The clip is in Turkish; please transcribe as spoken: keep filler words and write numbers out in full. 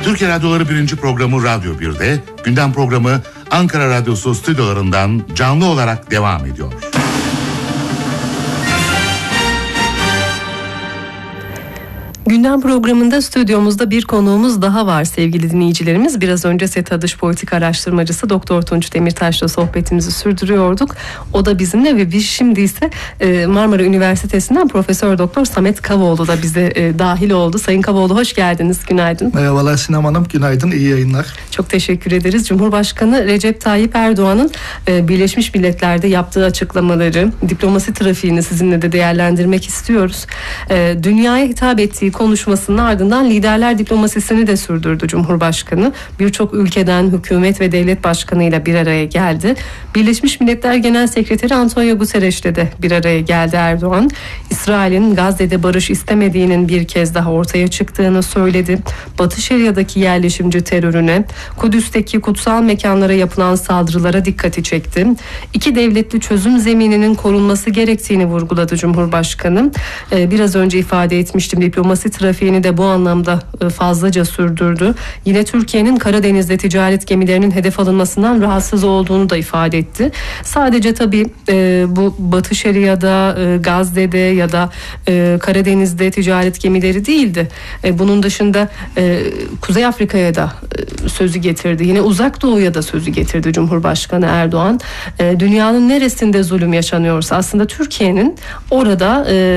Türkiye Radyoları birinci programı Radyo bir'de, gündem programı Ankara Radyosu stüdyolarından canlı olarak devam ediyor. Gündem programında stüdyomuzda bir konuğumuz daha var sevgili dinleyicilerimiz. Biraz önce SETA Dış Politika Araştırmacısı Doktor Tunç Demirtaş'la sohbetimizi sürdürüyorduk. O da bizimle ve biz şimdi ise Marmara Üniversitesi'nden Profesör Doktor Samet Kavoğlu da bize dahil oldu. Sayın Kavoğlu hoş geldiniz, günaydın. Merhabalar Sinem Hanım, günaydın, iyi yayınlar. Çok teşekkür ederiz. Cumhurbaşkanı Recep Tayyip Erdoğan'ın Birleşmiş Milletler'de yaptığı açıklamaları, diplomasi trafiğini sizinle de değerlendirmek istiyoruz. Dünyaya hitap ettiği konuşmasının ardından liderler diplomasisini de sürdürdü Cumhurbaşkanı. Birçok ülkeden hükümet ve devlet başkanıyla bir araya geldi. Birleşmiş Milletler Genel Sekreteri Antonio Guterres'le de bir araya geldi Erdoğan. İsrail'in Gazze'de barış istemediğinin bir kez daha ortaya çıktığını söyledi. Batı Şeria'daki yerleşimci terörüne, Kudüs'teki kutsal mekanlara yapılan saldırılara dikkati çekti. İki devletli çözüm zemininin korunması gerektiğini vurguladı Cumhurbaşkanı. Biraz önce ifade etmiştim, diplomasi trafiğini de bu anlamda fazlaca sürdürdü. Yine Türkiye'nin Karadeniz'de ticaret gemilerinin hedef alınmasından rahatsız olduğunu da ifade etti. Sadece tabii e, bu Batı Şeria'da, e, Gazze'de ya da e, Karadeniz'de ticaret gemileri değildi. E, bunun dışında e, Kuzey Afrika'ya da e, sözü getirdi. Yine Uzak Doğu'ya da sözü getirdi Cumhurbaşkanı Erdoğan. E, dünyanın neresinde zulüm yaşanıyorsa aslında Türkiye'nin orada e,